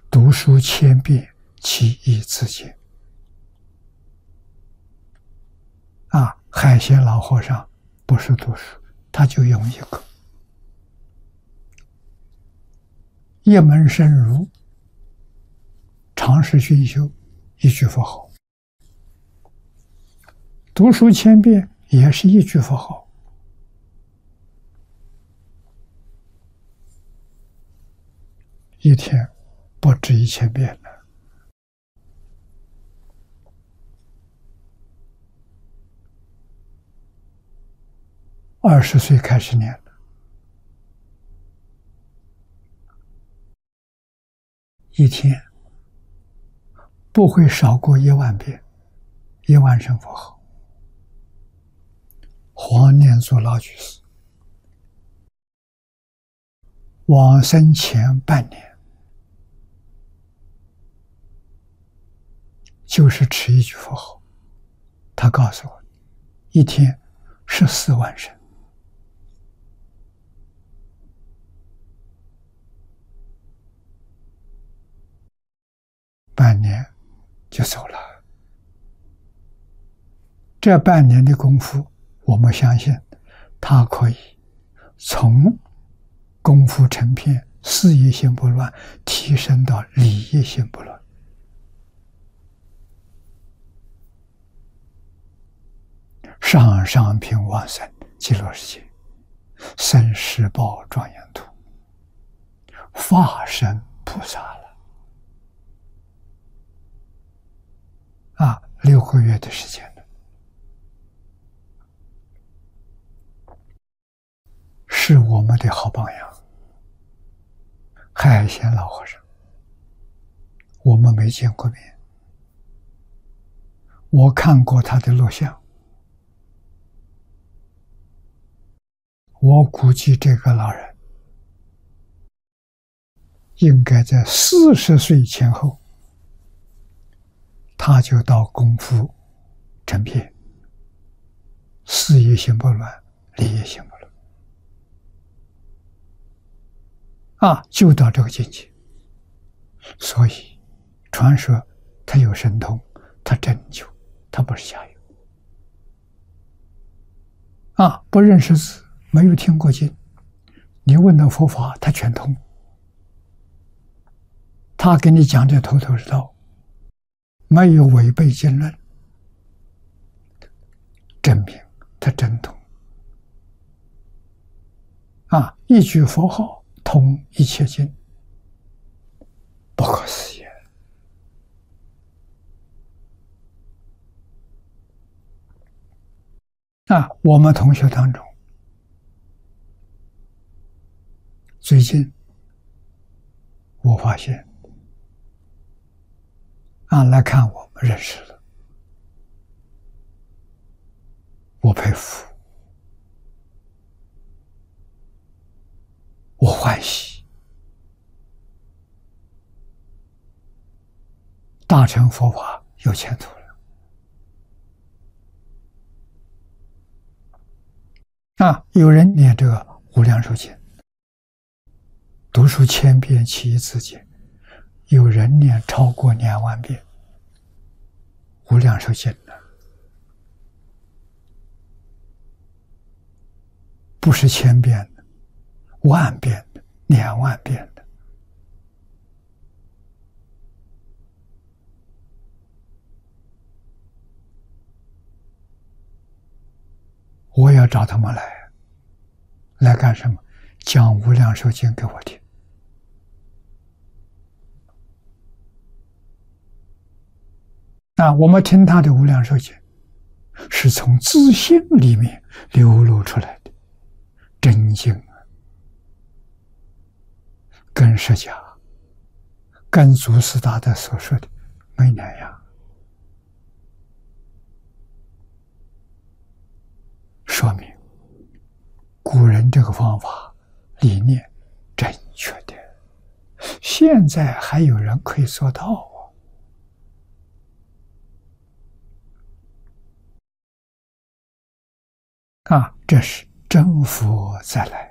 读书千遍，其义自见。海贤老和尚不是读书，他就用一个一门深入，长时熏修，一句佛号。读书千遍也是一句佛号。一天不止1000遍了。20岁开始念了，一天不会少过10000遍，10000声佛号。黄念祖老居士往生前半年，就是持一句佛号。他告诉我，一天14万声。半年就走了。这半年的功夫，我们相信他可以从功夫成片、事业心不乱提升到理业心不乱。上上品往生极乐世界，生十报庄严土，化身菩萨了。6个月的时间了，是我们的好榜样。海贤老和尚，我们没见过面，我看过他的录像。我估计这个老人应该在40岁前后，他就到功夫成片，事业心不乱，理业心不乱，就到这个境界。所以传说他有神通，他拯救，他不是假有。不认识字，没有听过经，你问他佛法，他全通，他给你讲的头头是道，没有违背经论，证明他真通。一句佛号通一切经，不可思议。我们同学当中，最近我发现来看我们认识了，我佩服，我欢喜。大乘佛法有前途了。有人念这个无量寿经，读书1000遍，其义自见。有人念超过2万遍无量寿经呢，不是1000遍的，10000遍的，2万遍的。我要找他们来干什么？讲无量寿经给我听。我们听他的无量寿经，是从自信里面流露出来的真经，跟释迦、跟祖师大德所说的没两样，说明古人这个方法理念正确的，现在还有人可以做到。这是真佛再来。